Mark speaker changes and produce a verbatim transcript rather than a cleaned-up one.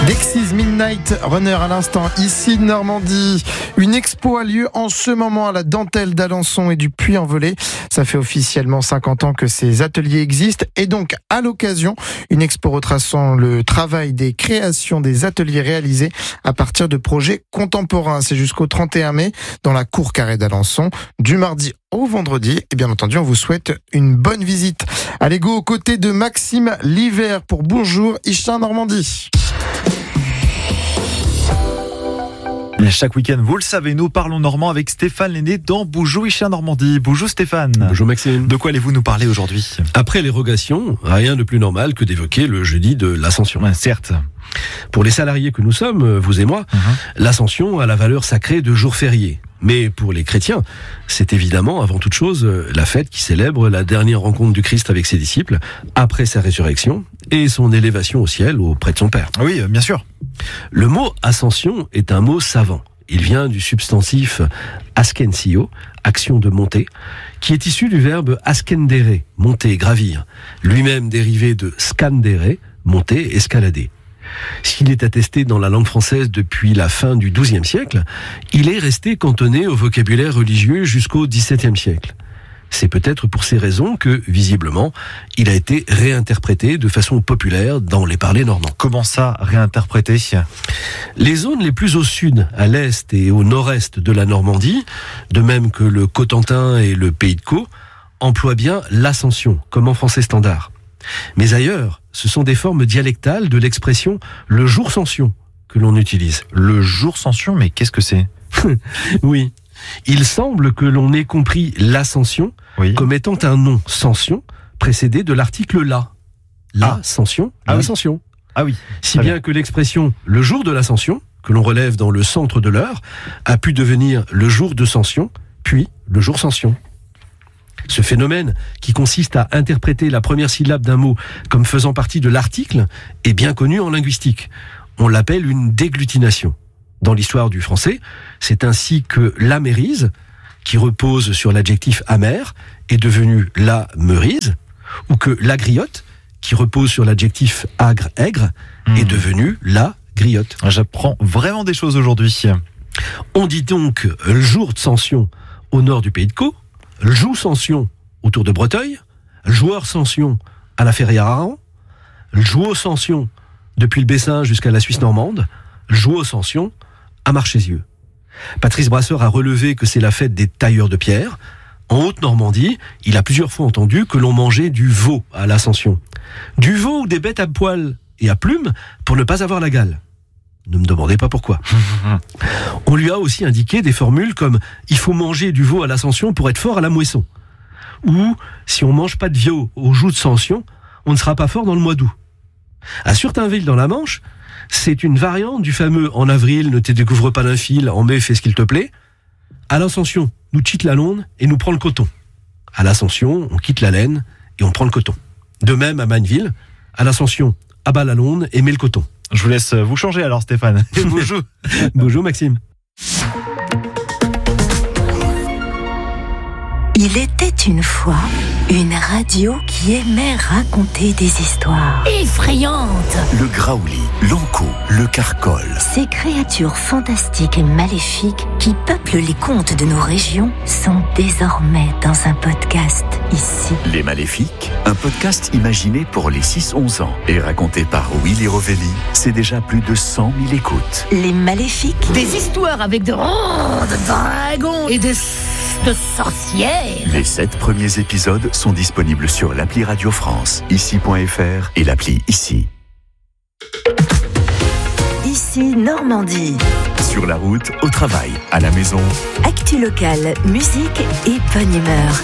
Speaker 1: Dexys Midnight Runner à l'instant, ici Normandie. Une expo a lieu en ce moment à la Dentelle d'Alençon et du Puy-en-Velay. Ça fait officiellement cinquante ans que ces ateliers existent et donc à l'occasion, une expo retraçant le travail des créations des ateliers réalisés à partir de projets contemporains. C'est jusqu'au trente et un mai dans la cour carrée d'Alençon, du mardi au vendredi. Et bien entendu, on vous souhaite une bonne visite. Allez, go aux côtés de Maxime L'Hiver pour Bonjour Ichin Normandie.
Speaker 2: Chaque week-end, vous le savez, nous parlons normand avec Stéphane Lenné dans Bonjour Ichin Normandie. Bonjour Stéphane.
Speaker 3: Bonjour Maxime.
Speaker 2: De quoi allez-vous nous parler aujourd'hui ?
Speaker 3: Après l'érogation, rien de plus normal que d'évoquer le jeudi de l'Ascension.
Speaker 2: Ouais, certes.
Speaker 3: Pour les salariés que nous sommes, vous et moi, uh-huh. l'Ascension a la valeur sacrée de jour férié. Mais pour les chrétiens, c'est évidemment avant toute chose la fête qui célèbre la dernière rencontre du Christ avec ses disciples après sa résurrection et son élévation au ciel auprès de son Père.
Speaker 2: Oui, bien sûr.
Speaker 3: Le mot ascension est un mot savant. Il vient du substantif askensio, action de monter, qui est issu du verbe askendere, monter, gravir, lui-même dérivé de scandere, monter, escalader. S'il est attesté dans la langue française depuis la fin du douzième siècle, il est resté cantonné au vocabulaire religieux jusqu'au dix-septième siècle. C'est peut-être pour ces raisons que, visiblement, il a été réinterprété de façon populaire dans les parlers normands.
Speaker 2: Comment ça, réinterprété ?
Speaker 3: Les zones les plus au sud, à l'est et au nord-est de la Normandie, de même que le Cotentin et le Pays de Caux, emploient bien l'ascension, comme en français standard. Mais ailleurs, ce sont des formes dialectales de l'expression « le jour sanction » que l'on utilise.
Speaker 2: Le jour sanction, mais qu'est-ce que c'est ?
Speaker 3: Oui, il semble que l'on ait compris l'ascension oui. comme étant un nom sanction précédé de l'article la. L'ascension,
Speaker 2: ah.
Speaker 3: l'ascension.
Speaker 2: Oui. Ah oui.
Speaker 3: Si bien, bien que l'expression « le jour de l'ascension » que l'on relève dans le centre de l'heure a pu devenir le jour de sanction, puis le jour sanction. Ce phénomène, qui consiste à interpréter la première syllabe d'un mot comme faisant partie de l'article, est bien connu en linguistique. On l'appelle une déglutination. Dans l'histoire du français, c'est ainsi que la mérise, qui repose sur l'adjectif amer, est devenue la meurise, ou que la griotte, qui repose sur l'adjectif agre, aigre, mmh. est devenue la griotte.
Speaker 2: J'apprends vraiment des choses aujourd'hui.
Speaker 3: On dit donc le jour de Sanction au nord du Pays de Caux, le jour Sanction autour de Breteuil, le joueur Sanction à la Ferrière à Raon, le joueur Sanction depuis le Bessin jusqu'à la Suisse normande, le joueur Sanction à Marchésieux. Patrice Brasseur a relevé que c'est la fête des tailleurs de pierre. En Haute-Normandie, il a plusieurs fois entendu que l'on mangeait du veau à l'Ascension. Du veau ou des bêtes à poils et à plumes pour ne pas avoir la gale. Ne me demandez pas pourquoi. On lui a aussi indiqué des formules comme « il faut manger du veau à l'Ascension pour être fort à la moisson » ou « si on mange pas de veau au jour de Sanction, on ne sera pas fort dans le mois d'août ». À Surtainville dans la Manche, c'est une variante du fameux « en avril, ne te découvre pas d'un fil, en mai, fais ce qu'il te plaît ». À l'Ascension, nous quitte la laine et nous prend le coton. À l'Ascension, on quitte la laine et on prend le coton. De même à Maneville, à l'Ascension, abat la laine et met le coton.
Speaker 2: Je vous laisse vous changer alors Stéphane.
Speaker 3: Bonjour. Bonjour Maxime.
Speaker 4: Il était une fois une radio qui aimait raconter des histoires effrayantes.
Speaker 5: Le graouli, l'ankou, le carcol.
Speaker 4: Ces créatures fantastiques et maléfiques qui peuplent les contes de nos régions sont désormais dans un podcast ici.
Speaker 5: Les Maléfiques, un podcast imaginé pour les six onze ans et raconté par Willy Rovelli. C'est déjà plus de cent mille écoutes.
Speaker 4: Les Maléfiques.
Speaker 6: Des histoires avec de grands dragons et de... de sorcières.
Speaker 5: Les sept premiers épisodes sont disponibles sur l'appli Radio France, ici point f r et l'appli Ici.
Speaker 4: Ici Normandie.
Speaker 5: Sur la route, au travail, à la maison.
Speaker 4: Actu locale, musique et bonne humeur.